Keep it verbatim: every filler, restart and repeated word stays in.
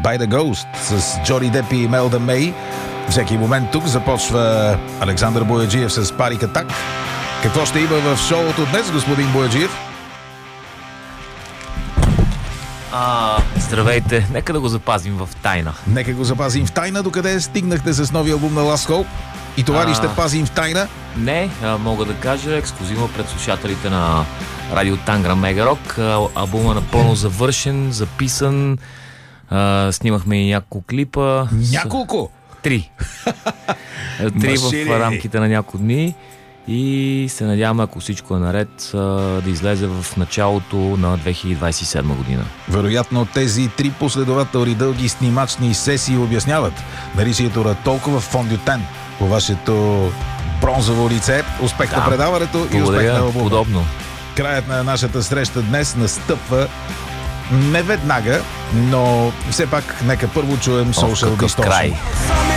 By the Ghost с Джони Деп и Мелда Мей. Всеки момент тук започва Александър Бояджиев с Парик Атак. Какво ще има в шоуто днес, господин Бояджиев? А, здравейте, нека да го запазим в тайна. Нека го запазим в тайна. Докъде стигнахте с новия албум на Last Hope? И това ли а... ще пазим в тайна? Не, а, мога да кажа ексклюзивно пред слушателите на Радио Тангра Мегарок. Албумът напълно завършен, записан. А, снимахме и няколко клипа. Няколко? Три. Три в рамките на няколко дни. И се надяваме, ако всичко е наред, да излезе в началото на две хиляди двадесет и седма година. Вероятно тези три последователни дълги снимачни сесии обясняват наличието на толкова фондютен по вашето бронзово лице. Успех на предаването и успех на албума. Подобно. Краят на нашата среща днес настъпва не веднага, но все пак нека първо чуем Social Distortion.